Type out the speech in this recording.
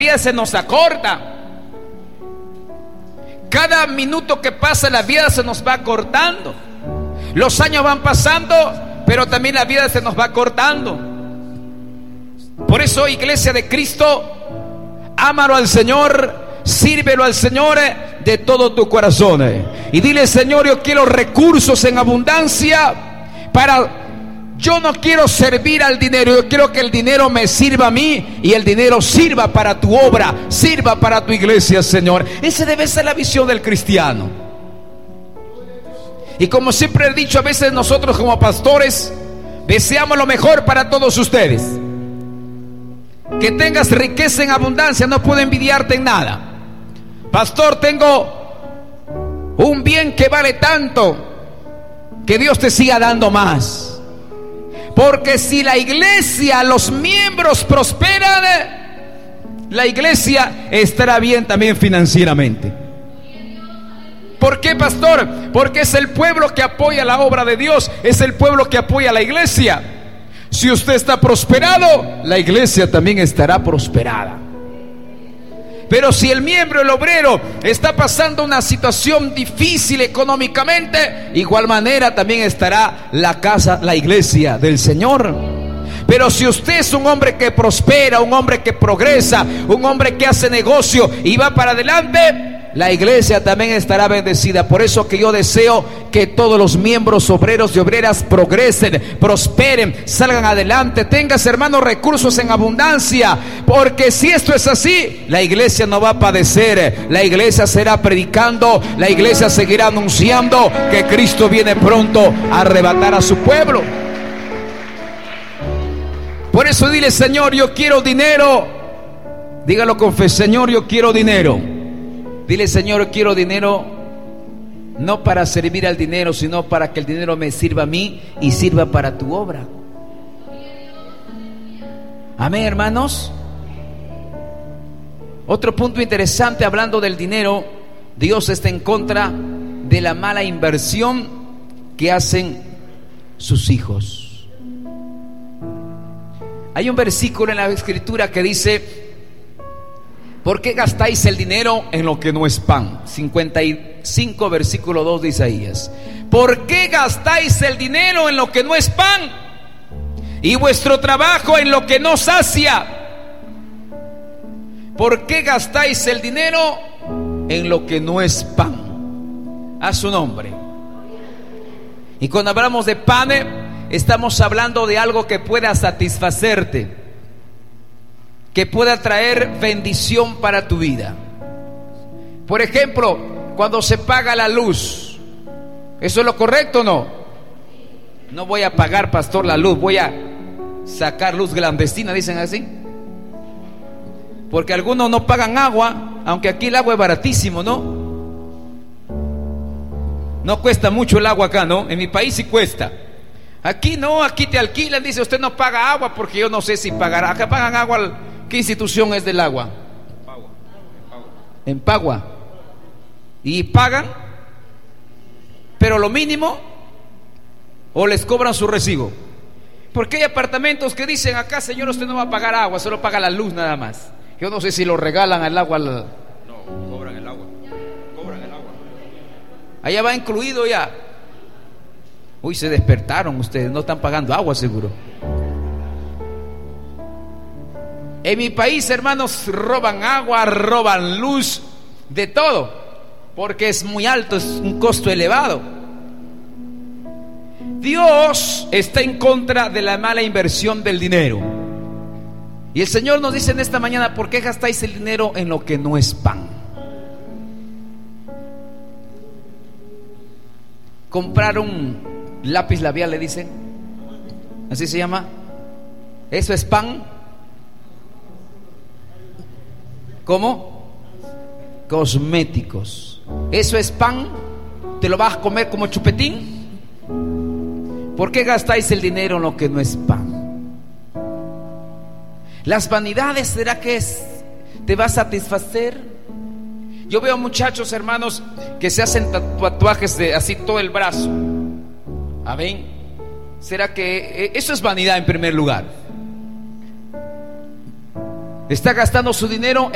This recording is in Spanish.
vida se nos acorta. Cada minuto que pasa la vida se nos va cortando. Los años van pasando, pero también la vida se nos va cortando. Por eso, iglesia de Cristo, ámalo al Señor, sírvelo al Señor de todo tu corazón. Y dile: Señor, yo quiero recursos en abundancia para... Yo no quiero servir al dinero, yo quiero que el dinero me sirva a mí y el dinero sirva para tu obra, sirva para tu iglesia, Señor. Esa debe ser la visión del cristiano. Y como siempre he dicho, a veces nosotros como pastores deseamos lo mejor para todos ustedes. Que tengas riqueza en abundancia, no puedo envidiarte en nada. Pastor, tengo un bien que vale tanto, que Dios te siga dando más. Porque si la iglesia, los miembros prosperan, la iglesia estará bien también financieramente. ¿Por qué, pastor? Porque es el pueblo que apoya la obra de Dios, es el pueblo que apoya a la iglesia. Si usted está prosperado, la iglesia también estará prosperada. Pero si el miembro, el obrero, está pasando una situación difícil económicamente, igual manera también estará la casa, la iglesia del Señor. Pero si usted es un hombre que prospera, un hombre que progresa, un hombre que hace negocio y va para adelante, la iglesia también estará bendecida. Por eso que yo deseo que todos los miembros obreros y obreras progresen, prosperen, salgan adelante, tengas, hermanos, recursos en abundancia. Porque si esto es así, la iglesia no va a padecer. La iglesia será predicando, la iglesia seguirá anunciando que Cristo viene pronto a arrebatar a su pueblo. Por eso dile: Señor, yo quiero dinero. Dígalo con fe: Señor, yo quiero dinero. Dile: Señor, yo quiero dinero, no para servir al dinero, sino para que el dinero me sirva a mí y sirva para tu obra. Amén, hermanos. Otro punto interesante hablando del dinero: Dios está en contra de la mala inversión que hacen sus hijos. Hay un versículo en la Escritura que dice: ¿por qué gastáis el dinero en lo que no es pan? 55, versículo 2 de Isaías. ¿Por qué gastáis el dinero en lo que no es pan? Y vuestro trabajo en lo que no sacia. ¿Por qué gastáis el dinero en lo que no es pan? A su nombre. Y cuando hablamos de pan, estamos hablando de algo que pueda satisfacerte, que pueda traer bendición para tu vida. Por ejemplo, cuando se paga la luz, ¿eso es lo correcto o no? No voy a pagar, pastor, la luz, voy a sacar luz clandestina, dicen así. Porque algunos no pagan agua, aunque aquí el agua es baratísimo, ¿no? No cuesta mucho el agua acá, ¿no? En mi país sí cuesta. Aquí no, aquí te alquilan, dice: usted no paga agua, porque yo no sé si pagará. Acá pagan agua. ¿Qué institución es del agua? En Pagua. ¿Y pagan? Pero lo mínimo, o les cobran su recibo. Porque hay apartamentos que dicen: acá, señor, usted no va a pagar agua, solo paga la luz nada más. Yo no sé si lo regalan al agua. No, cobran el agua. Cobran el agua. Allá va incluido ya. Uy, se despertaron ustedes, no están pagando agua seguro. En mi país, hermanos, roban agua, roban luz, de todo, porque es muy alto, es un costo elevado. Dios está en contra de la mala inversión del dinero. Y el Señor nos dice en esta mañana: ¿por qué gastáis el dinero en lo que no es pan? Comprar un lápiz labial, le dicen, así se llama. ¿Eso es pan? ¿Cómo? Cosméticos. ¿Eso es pan? ¿Te lo vas a comer como chupetín? ¿Por qué gastáis el dinero en lo que no es pan? Las vanidades, ¿será que te va a satisfacer? Yo veo muchachos, hermanos, que se hacen tatuajes de así todo el brazo. Amén. ¿Será que eso es vanidad en primer lugar? Está gastando su dinero